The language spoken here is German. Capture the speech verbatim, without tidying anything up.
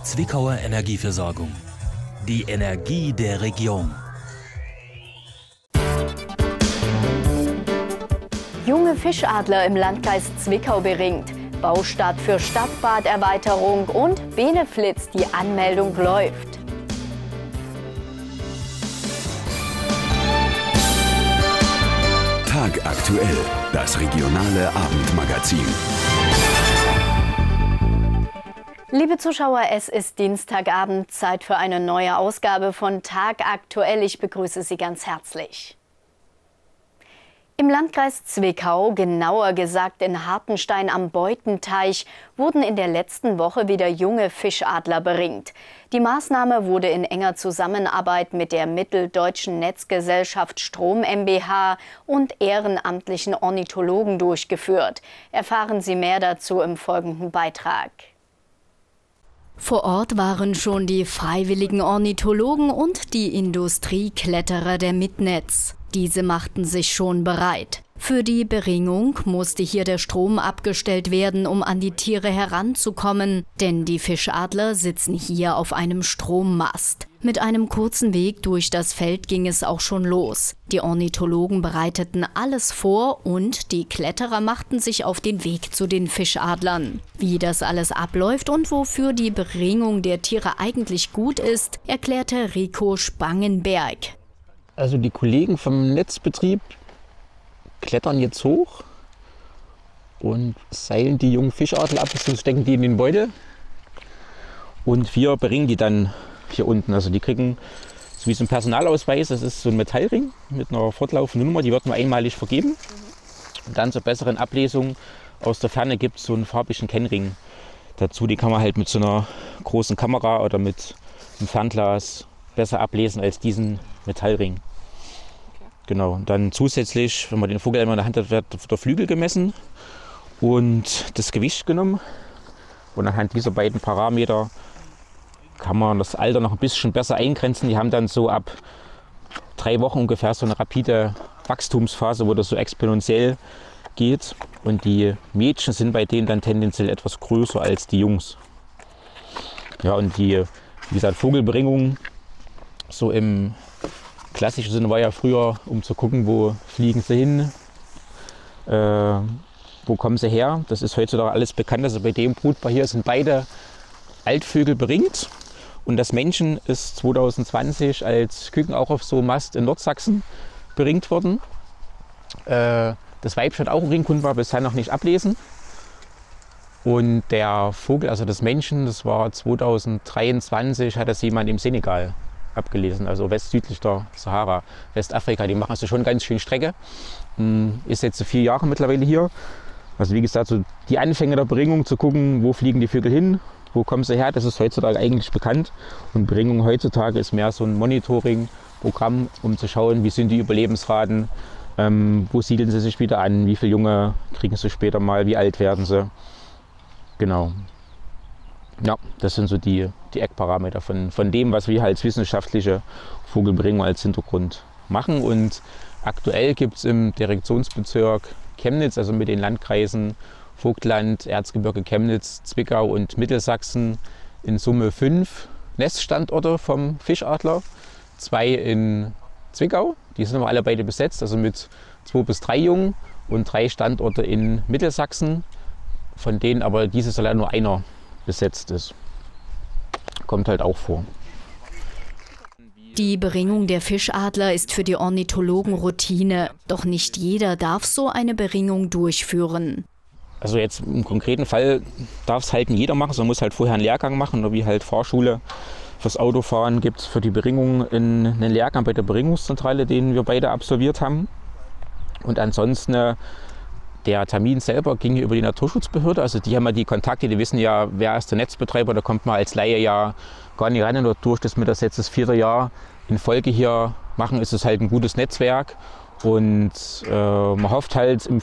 Zwickauer Energieversorgung. Die Energie der Region. Junge Fischadler im Landkreis Zwickau beringt. Baustart für Stadtbaderweiterung und Beneflitz, die Anmeldung läuft. Tagaktuell, das regionale Abendmagazin. Liebe Zuschauer, es ist Dienstagabend, Zeit für eine neue Ausgabe von Tagaktuell. Ich begrüße Sie ganz herzlich. Im Landkreis Zwickau, genauer gesagt in Hartenstein am Beutenteich, wurden in der letzten Woche wieder junge Fischadler beringt. Die Maßnahme wurde in enger Zusammenarbeit mit der Mitteldeutschen Netzgesellschaft Strom GmbH und ehrenamtlichen Ornithologen durchgeführt. Erfahren Sie mehr dazu im folgenden Beitrag. Vor Ort waren schon die freiwilligen Ornithologen und die Industriekletterer der Mitnetz. Diese machten sich schon bereit. Für die Beringung musste hier der Strom abgestellt werden, um an die Tiere heranzukommen, denn die Fischadler sitzen hier auf einem Strommast. Mit einem kurzen Weg durch das Feld ging es auch schon los. Die Ornithologen bereiteten alles vor und die Kletterer machten sich auf den Weg zu den Fischadlern. Wie das alles abläuft und wofür die Beringung der Tiere eigentlich gut ist, erklärte Rico Spangenberg. Also die Kollegen vom Netzbetrieb klettern jetzt hoch und seilen die jungen Fischadler ab, so stecken die in den Beutel. Und wir beringen die dann hier unten. Also die kriegen so wie so ein Personalausweis, das ist so ein Metallring mit einer fortlaufenden Nummer, die wird nur einmalig vergeben. Und dann zur besseren Ablesung aus der Ferne gibt es so einen farbigen Kennring dazu. Die kann man halt mit so einer großen Kamera oder mit einem Fernglas besser ablesen als diesen Metallring. Genau, und dann zusätzlich, wenn man den Vogel einmal in der Hand hat, wird der Flügel gemessen und das Gewicht genommen. Und anhand dieser beiden Parameter kann man das Alter noch ein bisschen besser eingrenzen. Die haben dann so ab drei Wochen ungefähr so eine rapide Wachstumsphase, wo das so exponentiell geht. Und die Mädchen sind bei denen dann tendenziell etwas größer als die Jungs. Ja, und die, wie gesagt, Vogelberingung so im klassischen Sinne war ja früher, um zu gucken, wo fliegen sie hin, äh, wo kommen sie her. Das ist heutzutage alles bekannt. Also bei dem Brutpaar hier sind beide Altvögel beringt. Und das Männchen ist zwanzig zwanzig als Küken auch auf so einem Mast in Nordsachsen beringt worden. Äh, das Weibchen hat auch einen Ring, konnten wir bisher noch nicht ablesen. Und der Vogel, also das Männchen, das war zwanzig dreiundzwanzig, hat das jemand im Senegal abgelesen, also westsüdlich der Sahara, Westafrika. Die machen also schon ganz schön Strecke. Ist jetzt so vier Jahre mittlerweile hier. Also wie gesagt, so die Anfänge der Beringung, zu gucken, wo fliegen die Vögel hin, wo kommen sie her, das ist heutzutage eigentlich bekannt. Und Beringung heutzutage ist mehr so ein Monitoring-Programm, um zu schauen, wie sind die Überlebensraten, ähm, wo siedeln sie sich wieder an, wie viele Junge kriegen sie später mal, wie alt werden sie. Genau. Ja, das sind so die, die Eckparameter von, von dem, was wir als wissenschaftliche Vogelberingung als Hintergrund machen. Und aktuell gibt es im Direktionsbezirk Chemnitz, also mit den Landkreisen Vogtland, Erzgebirge, Chemnitz, Zwickau und Mittelsachsen, in Summe fünf Neststandorte vom Fischadler. Zwei in Zwickau, die sind aber alle beide besetzt, also mit zwei bis drei Jungen, und drei Standorte in Mittelsachsen, von denen aber dieses Jahr nur einer besetzt ist. Kommt halt auch vor. Die Beringung der Fischadler ist für die Ornithologen Routine. Doch nicht jeder darf so eine Beringung durchführen. Also jetzt im konkreten Fall darf es halt nicht jeder machen, sondern muss halt vorher einen Lehrgang machen. Oder wie halt Fahrschule fürs Autofahren gibt es für die Beringung einen Lehrgang bei der Beringungszentrale, den wir beide absolviert haben. Und ansonsten der Termin selber ging über die Naturschutzbehörde, also die haben ja die Kontakte, die wissen ja, wer ist der Netzbetreiber, da kommt man als Laie ja gar nicht ran. Und dadurch, dass wir das jetzt das vierte Jahr in Folge hier machen, ist es halt ein gutes Netzwerk. Und äh, man hofft halt im